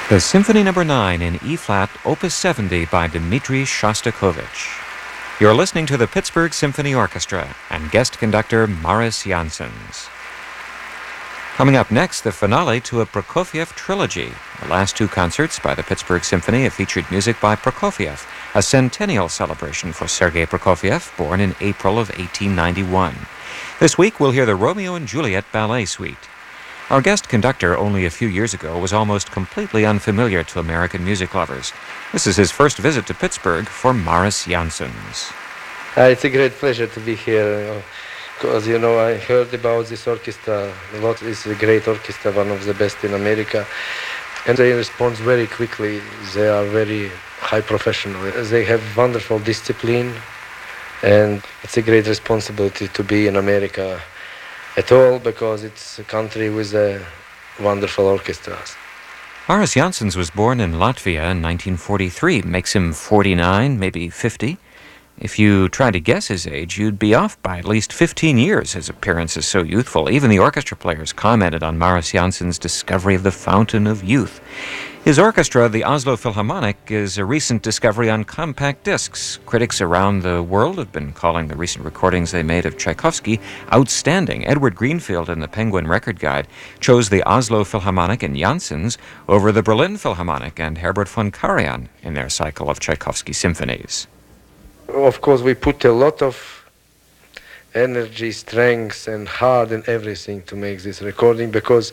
The Symphony No. 9 in E-flat, Opus 70 by Dmitri Shostakovich. You're listening to the Pittsburgh Symphony Orchestra and guest conductor Maris Janssens. Coming up next, the finale to a Prokofiev trilogy. The last two concerts by the Pittsburgh Symphony have featured music by Prokofiev, a centennial celebration for Sergei Prokofiev, born in April of 1891. This week, we'll hear the Romeo and Juliet Ballet Suite. Our guest conductor only a few years ago was almost completely unfamiliar to American music lovers. This is his first visit to Pittsburgh for Maris Janssens. It's a great pleasure to be here, because, I heard about this orchestra a lot. It's a great orchestra, one of the best in America, and they respond very quickly. They are very high professional. They have wonderful discipline, and it's a great responsibility to be in America at all, because it's a country with a wonderful orchestras. Maris Janssens was born in Latvia in 1943, makes him 49, maybe 50. If you tried to guess his age, you'd be off by at least 15 years. His appearance is so youthful. Even the orchestra players commented on Maris Janssens' discovery of the fountain of youth. His orchestra, the Oslo Philharmonic, is a recent discovery on compact discs. Critics around the world have been calling the recent recordings they made of Tchaikovsky outstanding. Edward Greenfield in the Penguin Record Guide chose the Oslo Philharmonic and Janssens over the Berlin Philharmonic and Herbert von Karajan in their cycle of Tchaikovsky symphonies. Of course, we put a lot of energy, strength, and heart and everything to make this recording, because,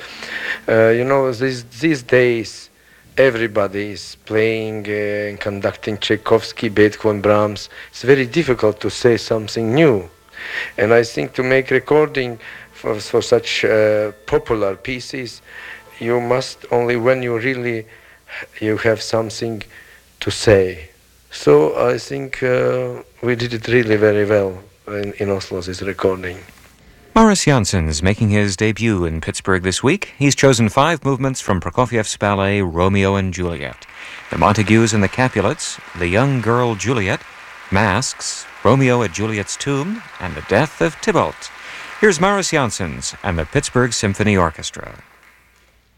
these days, everybody is playing and conducting Tchaikovsky, Beethoven, Brahms. It's very difficult to say something new. And I think to make recording for such popular pieces, you must only when you have something to say. So I think we did it really very well in Oslo, this recording. Maris Janssens making his debut in Pittsburgh this week. He's chosen 5 movements from Prokofiev's ballet Romeo and Juliet: the Montagues and the Capulets, the young girl Juliet, Masks, Romeo at Juliet's tomb, and the death of Tybalt. Here's Maris Janssens and the Pittsburgh Symphony Orchestra.